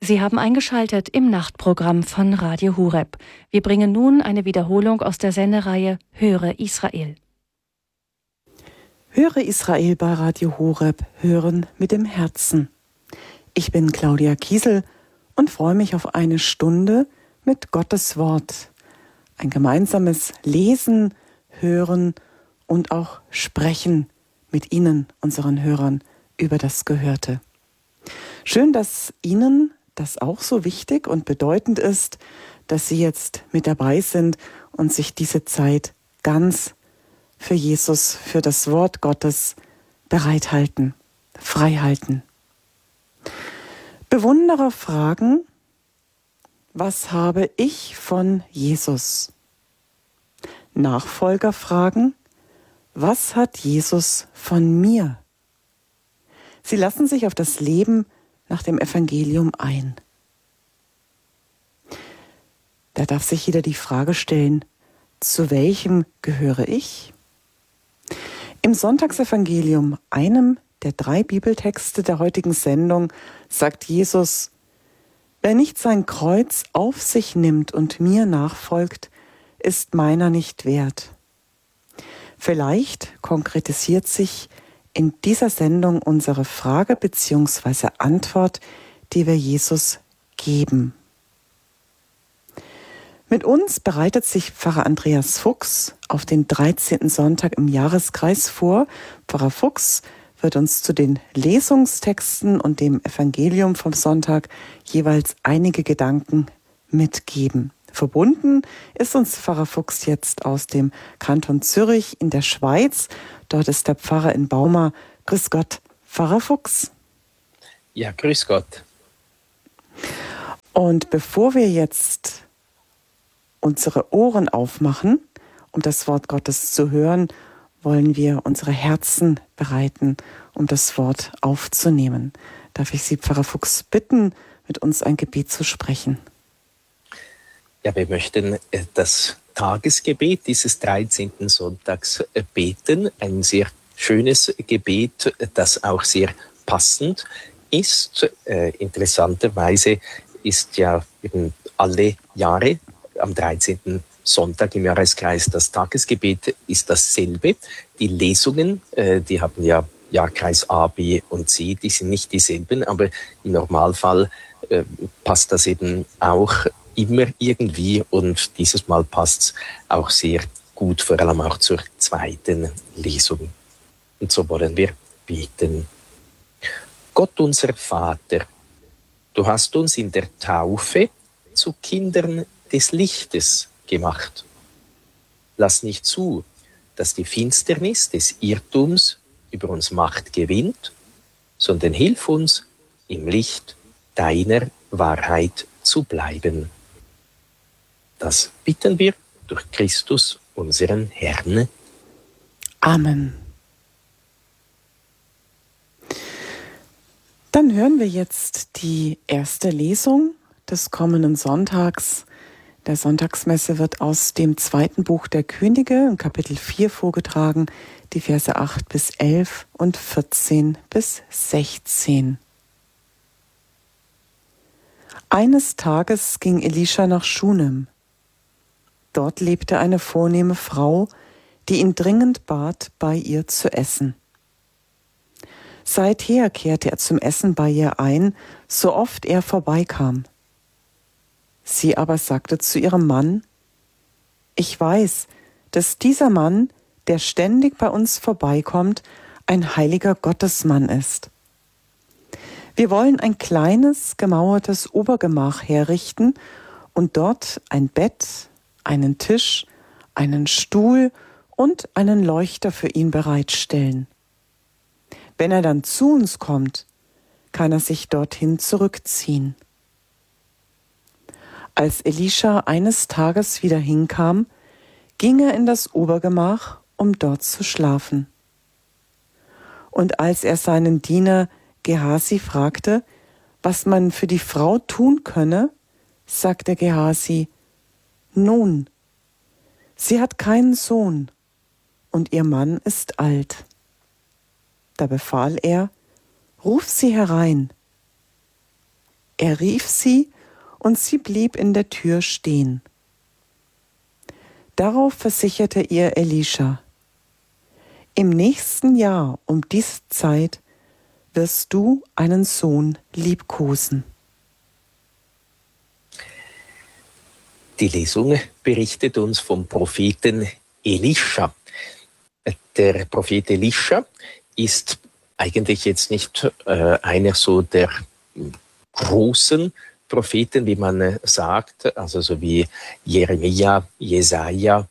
Sie haben eingeschaltet im Nachtprogramm von Radio Horeb. Wir bringen nun eine Wiederholung aus der Sendereihe Höre Israel. Höre Israel bei Radio Horeb, hören mit dem Herzen. Ich bin Claudia Kiesel und freue mich auf eine Stunde mit Gottes Wort. Ein gemeinsames Lesen, Hören und auch Sprechen mit Ihnen, unseren Hörern, über das Gehörte. Schön, dass Ihnen das auch so wichtig und bedeutend ist, dass Sie jetzt mit dabei sind und sich diese Zeit ganz für Jesus, für das Wort Gottes bereithalten, freihalten. Bewunderer fragen, was habe ich von Jesus? Nachfolger fragen, was hat Jesus von mir? Sie lassen sich auf das Leben nach dem Evangelium ein. Da darf sich jeder die Frage stellen, zu welchem gehöre ich? Im Sonntagsevangelium, einem der 3 Bibeltexte der heutigen Sendung, sagt Jesus, wer nicht sein Kreuz auf sich nimmt und mir nachfolgt, ist meiner nicht wert. Vielleicht konkretisiert sich in dieser Sendung unsere Frage bzw. Antwort, die wir Jesus geben. Mit uns bereitet sich Pfarrer Andreas Fuchs auf den 13. Sonntag im Jahreskreis vor. Pfarrer Fuchs wird uns zu den Lesungstexten und dem Evangelium vom Sonntag jeweils einige Gedanken mitgeben. Verbunden ist uns Pfarrer Fuchs jetzt aus dem Kanton Zürich in der Schweiz. Dort ist der Pfarrer in Bauma. Grüß Gott, Pfarrer Fuchs. Ja, grüß Gott. Und bevor wir jetzt unsere Ohren aufmachen, um das Wort Gottes zu hören, wollen wir unsere Herzen bereiten, um das Wort aufzunehmen. Darf ich Sie, Pfarrer Fuchs, bitten, mit uns ein Gebet zu sprechen? Ja, wir möchten das Tagesgebet dieses 13. Sonntags beten. Ein sehr schönes Gebet, das auch sehr passend ist. Interessanterweise ist ja eben alle Jahre am 13. Sonntag im Jahreskreis das Tagesgebet ist dasselbe. Die Lesungen, die haben ja Jahrkreis A, B und C, die sind nicht dieselben, aber im Normalfall passt das eben auch immer irgendwie und dieses Mal passt es auch sehr gut, vor allem auch zur zweiten Lesung. Und so wollen wir beten. Gott unser Vater, du hast uns in der Taufe zu Kindern des Lichtes gemacht. Lass nicht zu, dass die Finsternis des Irrtums über uns Macht gewinnt, sondern hilf uns, im Licht deiner Wahrheit zu bleiben. Das bitten wir durch Christus, unseren Herrn. Amen. Dann hören wir jetzt die erste Lesung des kommenden Sonntags. Der Sonntagsmesse wird aus dem 2. Buch der Könige, im Kapitel 4 vorgetragen, die Verse 8 bis 11 und 14 bis 16. Eines Tages ging Elisha nach Schunem. Dort lebte eine vornehme Frau, die ihn dringend bat, bei ihr zu essen. Seither kehrte er zum Essen bei ihr ein, so oft er vorbeikam. Sie aber sagte zu ihrem Mann, ich weiß, dass dieser Mann, der ständig bei uns vorbeikommt, ein heiliger Gottesmann ist. Wir wollen ein kleines, gemauertes Obergemach herrichten und dort ein Bett, einen Tisch, einen Stuhl und einen Leuchter für ihn bereitstellen. Wenn er dann zu uns kommt, kann er sich dorthin zurückziehen. Als Elisha eines Tages wieder hinkam, ging er in das Obergemach, um dort zu schlafen. Und als er seinen Diener Gehasi fragte, was man für die Frau tun könne, sagte Gehasi, nun, sie hat keinen Sohn und ihr Mann ist alt. Da befahl er, ruf sie herein. Er rief sie, und sie blieb in der Tür stehen. Darauf versicherte ihr Elisha: Im nächsten Jahr um diese Zeit wirst du einen Sohn liebkosen. Die Lesung berichtet uns vom Propheten Elisha. Der Prophet Elisha ist eigentlich jetzt nicht einer so der großen Propheten, wie man sagt, also so wie Jeremia, Jesaja,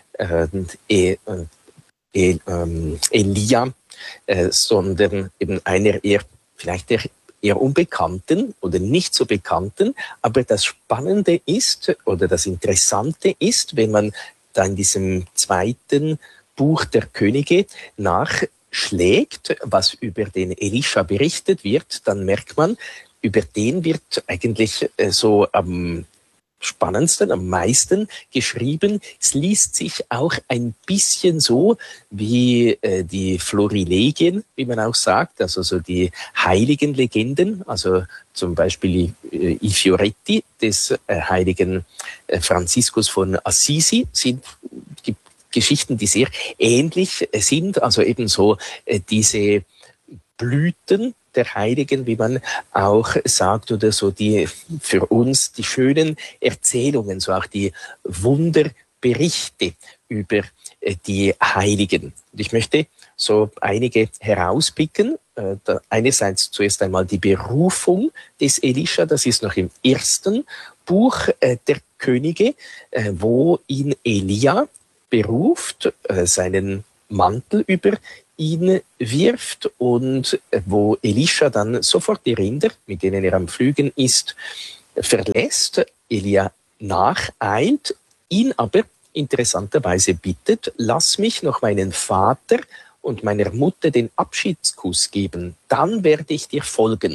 Elia, sondern eben einer vielleicht eher unbekannten oder nicht so bekannten. Aber das Spannende ist oder das Interessante ist, wenn man da in diesem zweiten Buch der Könige nachschlägt, was über den Elisha berichtet wird, dann merkt man, über den wird eigentlich so am spannendsten, am meisten geschrieben. Es liest sich auch ein bisschen so wie die Florilegien, wie man auch sagt, also so die heiligen Legenden, also zum Beispiel I Fioretti des heiligen Franziskus von Assisi gibt Geschichten, die sehr ähnlich sind, also eben so diese Blüten der Heiligen, wie man auch sagt, oder so die für uns die schönen Erzählungen, so auch die Wunderberichte über die Heiligen. Und ich möchte so einige herauspicken. Einerseits zuerst einmal die Berufung des Elisha, das ist noch im ersten Buch der Könige, wo ihn Elia beruft, seinen Mantel über ihn wirft und wo Elisha dann sofort die Rinder, mit denen er am Pflügen ist, verlässt, Elia nacheilt, ihn aber interessanterweise bittet: Lass mich noch meinen Vater und meiner Mutter den Abschiedskuss geben, dann werde ich dir folgen.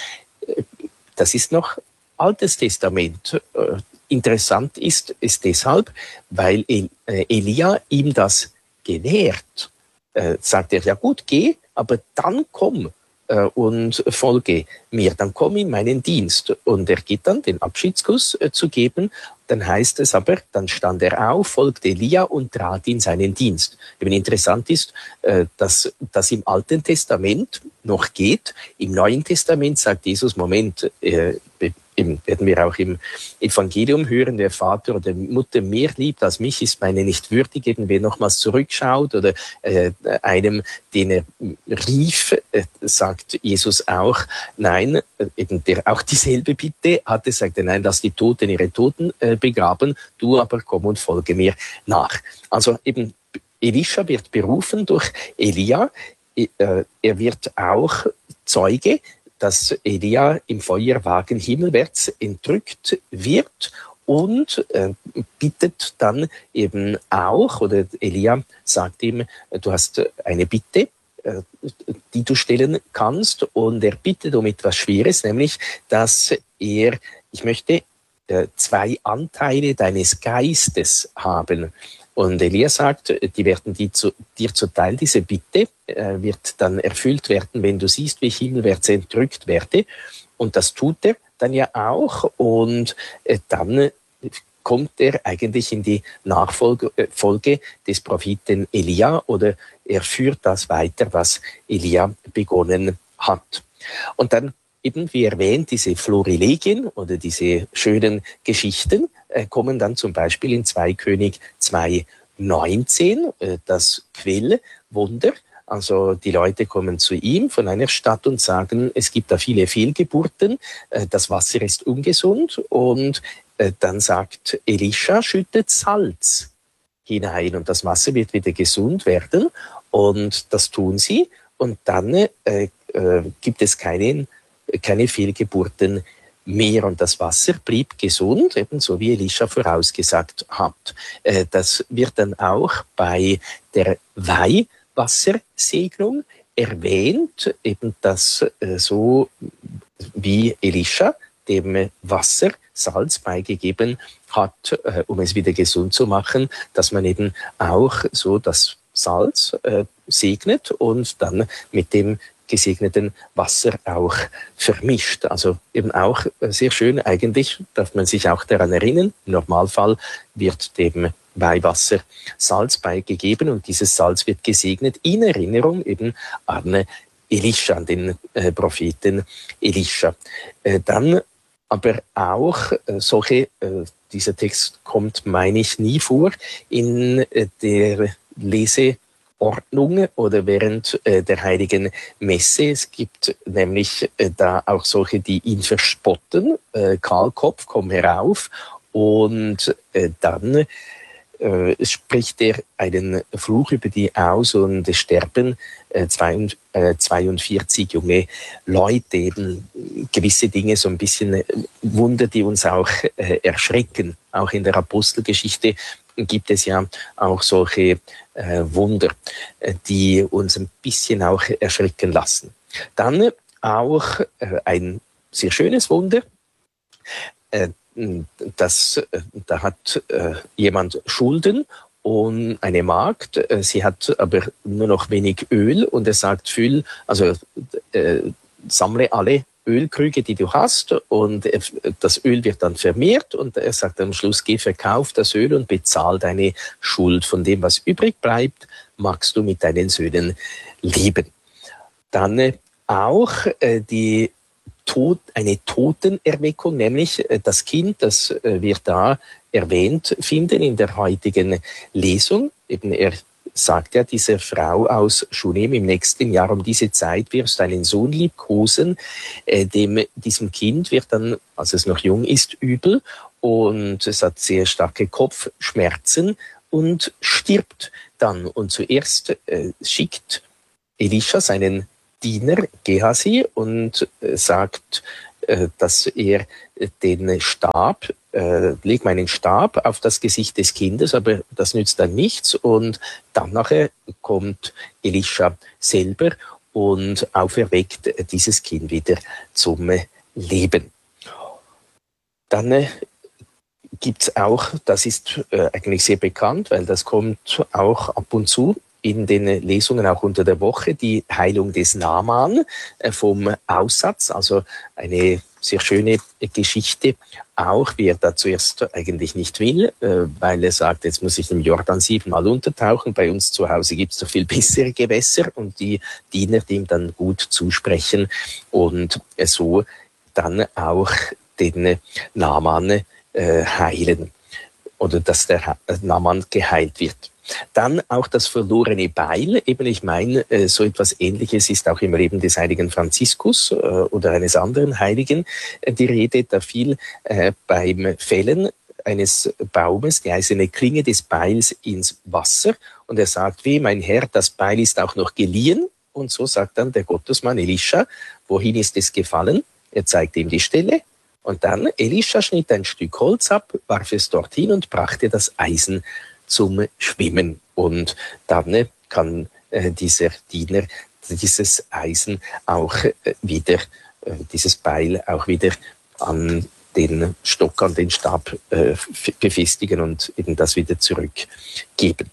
Das ist noch Altes Testament. Interessant ist deshalb, weil Elia ihm das gewährt. Sagt er: Ja gut, geh, aber dann komm und folge mir, dann komm in meinen Dienst. Und er geht dann, den Abschiedskuss zu geben. Dann heißt es aber, dann stand er auf, folgte Elia und trat in seinen Dienst. Eben interessant ist, dass das im Alten Testament noch geht. Im Neuen Testament sagt Jesus: Moment, werden wir auch im Evangelium hören, der Vater oder Mutter mehr liebt als mich, ist meine nicht würdig. Eben wer nochmals zurückschaut oder einem, den er rief, sagt Jesus auch, nein, eben der auch dieselbe Bitte hatte, sagte: Nein, lass die Toten ihre Toten begraben, du aber komm und folge mir nach. Also eben Elisha wird berufen durch Elia, er wird auch Zeuge, dass Elia im Feuerwagen himmelwärts entrückt wird und bittet dann eben auch, oder Elia sagt ihm: Du hast eine Bitte, die du stellen kannst, und er bittet um etwas Schweres, nämlich, dass ich möchte 2 Anteile deines Geistes haben. Und Elia sagt, die werden dir zuteil, diese Bitte wird dann erfüllt werden, wenn du siehst, wie ich himmelwärts entrückt werde. Und das tut er dann ja auch. Und dann kommt er eigentlich in die Nachfolge des Propheten Elia, oder er führt das weiter, was Elia begonnen hat. Und dann eben, wie erwähnt, diese Florilegien oder diese schönen Geschichten kommen dann zum Beispiel in 2 König 2,19, das Quellwunder. Also die Leute kommen zu ihm von einer Stadt und sagen, es gibt da viele Fehlgeburten, das Wasser ist ungesund, und dann sagt Elisha, schüttet Salz hinein und das Wasser wird wieder gesund werden, und das tun sie, und dann gibt es keine Fehlgeburten mehr und das Wasser blieb gesund, ebenso wie Elisha vorausgesagt hat. Das wird dann auch bei der Weihwassersegnung erwähnt, eben dass so wie Elisha dem Wasser Salz beigegeben hat, um es wieder gesund zu machen, dass man eben auch so das Salz segnet und dann mit dem gesegneten Wasser auch vermischt. Also eben auch sehr schön. Eigentlich darf man sich auch daran erinnern, im Normalfall wird dem Weihwasser Salz beigegeben und dieses Salz wird gesegnet in Erinnerung eben an Elisha, an den Propheten Elisha. Dann aber auch dieser Text kommt, meine ich, nie vor in der Leseordnung oder während der Heiligen Messe. Es gibt nämlich da auch solche, die ihn verspotten. Kahlkopf, komm herauf. Und dann spricht er einen Fluch über die aus und es sterben 42 junge Leute, eben gewisse Dinge, so ein bisschen Wunder, die uns auch erschrecken. Auch in der Apostelgeschichte gibt es ja auch solche Wunder, die uns ein bisschen auch erschrecken lassen. Dann auch ein sehr schönes Wunder, da hat jemand Schulden und eine Magd, sie hat aber nur noch wenig Öl und er sagt, sammle alle Ölkrüge, die du hast und das Öl wird dann vermehrt und er sagt am Schluss, geh, verkauf das Öl und bezahl deine Schuld. Von dem, was übrig bleibt, magst du mit deinen Söhnen leben. Dann auch eine Totenerweckung, nämlich das Kind, das wir da erwähnt finden in der heutigen Lesung. Eben er sagt ja dieser Frau aus Schunem, im nächsten Jahr um diese Zeit wirst du einen Sohn liebkosen. Diesem Kind wird dann, als es noch jung ist, übel und es hat sehr starke Kopfschmerzen und stirbt dann. Und zuerst schickt Elisha seinen Diener Gehazi und sagt, dass er den Stab, leg meinen Stab auf das Gesicht des Kindes, aber das nützt dann nichts und dann nachher kommt Elisha selber und auferweckt dieses Kind wieder zum Leben. Dann gibt's auch, das ist eigentlich sehr bekannt, weil das kommt auch ab und zu in den Lesungen auch unter der Woche, die Heilung des Naaman vom Aussatz, also eine sehr schöne Geschichte, auch wie er da zuerst eigentlich nicht will, weil er sagt, jetzt muss ich im Jordan 7-mal untertauchen, bei uns zu Hause gibt's doch viel bessere Gewässer und die Diener, die ihm dann gut zusprechen und so dann auch den Naaman heilen oder dass der Naaman geheilt wird. Dann auch das verlorene Beil. Eben, ich meine, so etwas Ähnliches ist auch im Leben des heiligen Franziskus oder eines anderen Heiligen die Rede. Da fiel beim Fällen eines Baumes die eiserne Klinge des Beils ins Wasser. Und er sagt, weh, mein Herr, das Beil ist auch noch geliehen. Und so sagt dann der Gottesmann Elisha, wohin ist es gefallen? Er zeigt ihm die Stelle. Und dann Elisha schnitt ein Stück Holz ab, warf es dorthin und brachte das Eisen zum Schwimmen. Und dann kann dieser Diener dieses Eisen auch wieder, dieses Beil auch wieder an den Stock, an den Stab befestigen und eben das wieder zurückgeben.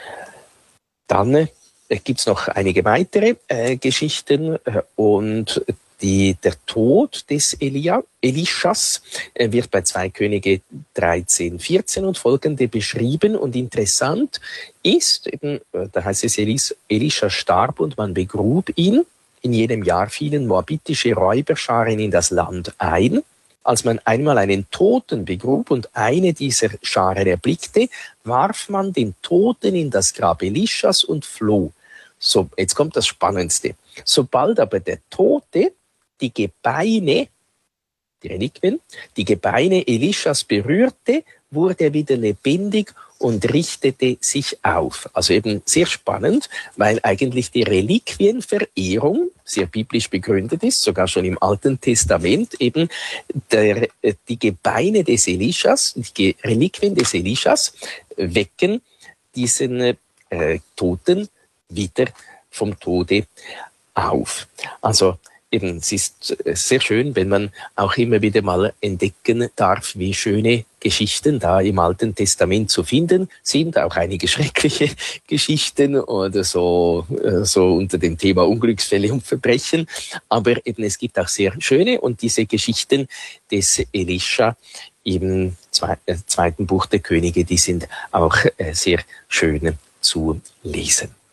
Dann gibt's noch einige weitere Geschichten und der Tod des Elischas wird bei 2 Könige 13, 14 und folgende beschrieben. Und interessant ist, eben, da heißt es, Elisha starb und man begrub ihn. In jenem Jahr fielen moabitische Räuberscharen in das Land ein. Als man einmal einen Toten begrub und eine dieser Scharen erblickte, warf man den Toten in das Grab Elischas und floh. So, jetzt kommt das Spannendste. Sobald aber der Tote die Gebeine, die Reliquien, die Gebeine Elischas berührte, wurde er wieder lebendig und richtete sich auf. Also eben sehr spannend, weil eigentlich die Reliquienverehrung sehr biblisch begründet ist, sogar schon im Alten Testament, eben die Gebeine des Elischas, die Reliquien des Elischas wecken diesen Toten wieder vom Tode auf. Also Eben, es ist sehr schön, wenn man auch immer wieder mal entdecken darf, wie schöne Geschichten da im Alten Testament zu finden sind. Auch einige schreckliche Geschichten oder so unter dem Thema Unglücksfälle und Verbrechen. Aber eben, es gibt auch sehr schöne, und diese Geschichten des Elisha im zweiten Buch der Könige, die sind auch sehr schön zu lesen.